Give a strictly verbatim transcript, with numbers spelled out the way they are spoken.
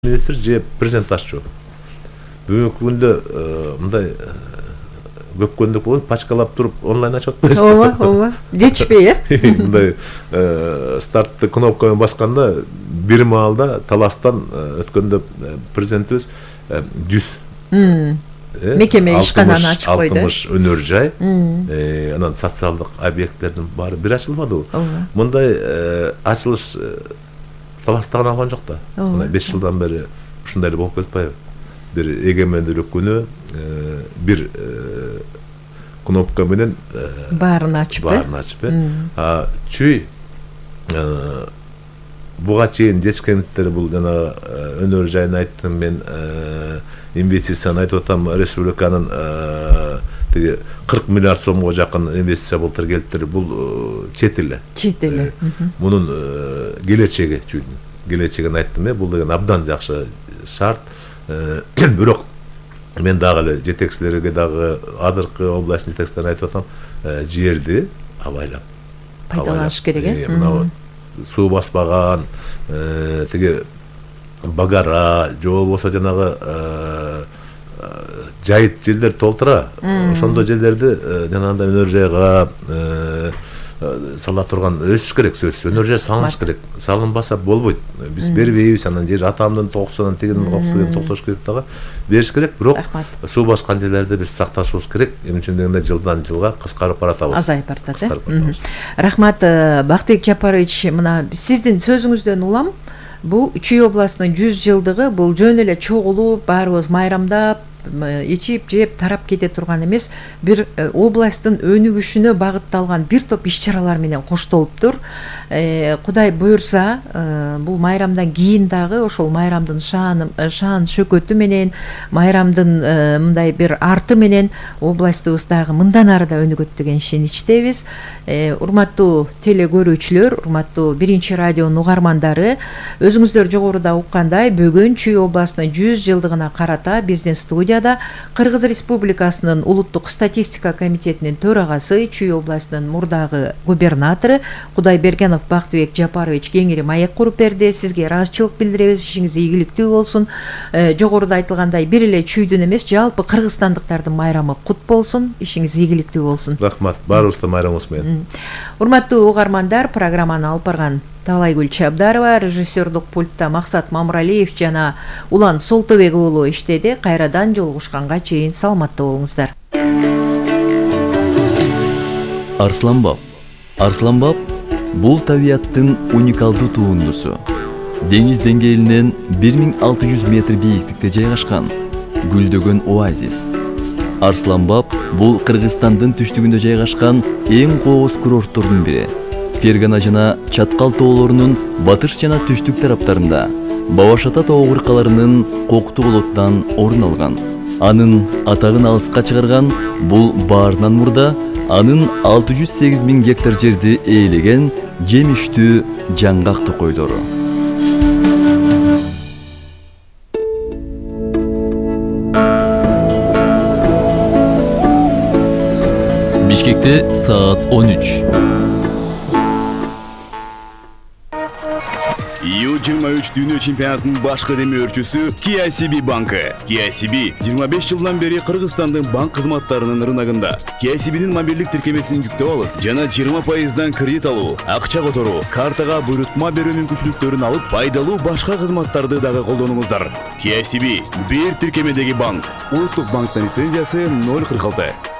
министр же президент ашчу. Бүгүнкү күндө мындай көп көндүк болуп пачкалап туруп онлайн ачып атпайсызбы? Ооба, ооба. Жетишпей, э? Мындай стартты кнопканы басканда бир маалда таластан өткөндө президентибиз жүз мекеме ишкананы ачып койду. алтымыш өнөр жай, анан социалдык объекттердин баары бир ачылмадыбы? Мындай ачылыш таластаган алган жок да. Мына беш жылдан бери ушундай эле болуп кетпайбы? Бир эгемендүүлүк күнү бир кнопка менен баарын ачып, баарын ачып, а чүй буга чейин жетишкендиктер бул жана өнөр жайын айттым мен, инвестицияны айтып атам, республиканын тиги кырк миллиард сомго жакын инвестиция былтыр келиптир. Бул чет эле. Чет эле. Мунун келечеги чүйдүн. Келечегин айттым э, бул деген абдан жакшы шарт. Бирок мен дагы эле жетекчилерге дагы Адыркы областын жетекчилерине айтып атам, жерди абайлап пайдаланыш керек э. Мына суу баспаган, тиги багара, же болбосо жанагы жайыт жерлер толтура. Ошондой жерлерди жанагындай өнөр жайга сала турган өсүш керек, сөзсүз. Өнөр жай салыныш керек. Салынбаса болбойт. Биз бербейбиз, анан жер атамдын токусунан тигинин токусунан токтош керек дагы. Бериш керек, бирок суу баскан жерлерди биз сакташыбыз керек. Эмне үчүн дегенде жылдан жылга кыскарып баратабыз. Азайып баратат, э? Рахмат, Бактыбек Жапарович, мына сиздин сөзүңүздөн улам, бул Чүй областынын жүз жылдыгы бул жөн эле чогулуп, баарыбыз майрамдап, ичип, жеп, тарап кете турган эмес, бир областтын өнүгүшүнө багытталган бир топ иш-чаралар менен коштолуптур. Кудай буйрса, бул майрамдан кийин дагы ошол майрамдын шааны, шаан шөкөтү менен, майрамдын мындай бир арты менен областыбыз дагы мындан ары да өнүгөт деген ишеничтебиз. Урматтуу теле көрүүчүлөр, урматтуу биринчи радионун угармандары, өзүңүздөр жогоруда уккандай, бүгүн Чүй областынын жүз жылдыгына карата биздин студияда Кыргыз Республикасынын улуттук статистика комитетинин төрагасы, Чүй областынын мурдагы губернатору Кудайбергенов Бактыбек Жапарович кеңири маек куруп берди. Сизге ыраазычылык билдиребиз, ишиңиз ийгиликтүү болсун. Жогоруда айтылгандай, бир эле Чүйдүн эмес, жалпы кыргызстандыктардын майрамы кут болсун, ишиңиз ийгиликтүү болсун. Рахмат, баарыбыздын майрамыбыз менен. Урматтуу угармандар, программаны алып барган Талайгүл Чабдарова, режиссердук пультта Максат Мамыралиев жана Улан Солтобек уулу иштеди. Кайрадан жолугушканга чейин саламатта болуңуздар. Арсланбап. Арсланбап бул табиаттын уникалдуу туындусу. Деңиз деңгээлинен бир миң алты жүз метр бийиктикте жайгашкан гүлдөгөн оазис. Арсланбап бул Кыргызстандын түштүгүндө жайгашкан эң кооз курорттордун бири. Фергана жана Чаткал тоолорунун батыш жана түштүк тараптарында Бабашата тоо кыркаларынын Кокту болоттан орун алган. Анын атагын алыска чыгарган бул баарынан мурда анын алты жүз сегиз миң гектар жерди ээлеген жемиштүү жаңгак токойдору. Бишкекте саат он үч. ю жыйырма үч дүйнө чемпионатынын башкы демөөрчүсү K I C B банкы. K I C B жыйырма беш жылдан бери Кыргызстандын банк кызматтарынын рыногунда. K I C B'нин мобилдик тиркемесин жүктөп алып, жана жыйырма пайыздан кредит алуу, акча которуу, картага буйрутма берүү мүмкүнчүлүктөрүн алып, пайдалуу башка кызматтарды дагы колдонуңуздар. K I C B бир тиркемедеги банк. Улуттук банктын лицензиясы ноль кырк алты.